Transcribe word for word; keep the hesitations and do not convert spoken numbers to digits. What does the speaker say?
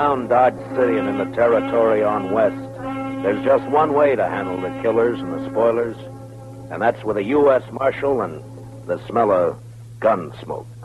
around Dodge City and in the territory on west, there's just one way to handle the killers and the spoilers, and that's with a U S Marshal and the smell of gun smoke.